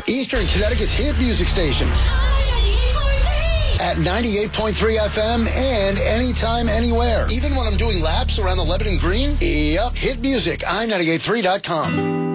Eastern Connecticut's hit music station. At 98.3 FM and anytime, anywhere. Even when I'm doing laps around the Lebanon Green? Yep, hit music, i98.3.com.